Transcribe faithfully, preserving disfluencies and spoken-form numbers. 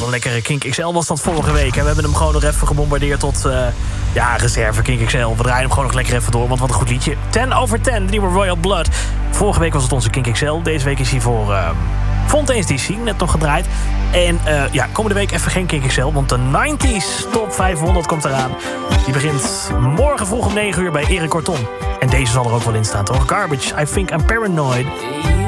een lekkere Kink X L was dat vorige week. En we hebben hem gewoon nog even gebombardeerd tot... Uh, ja, reserve Kink X L. We draaien hem gewoon nog lekker even door, want wat een goed liedje. ten over ten, de nieuwe Royal Blood. Vorige week was het onze Kink X L. Deze week is hij voor uh, Fontaine's D C, net nog gedraaid. En uh, ja, komende week even geen Kink X L, want de nineties Top vijfhonderd komt eraan. Die begint morgen vroeg om negen uur bij Erik Corton. En deze zal er ook wel in staan, toch? Garbage, I Think I'm Paranoid.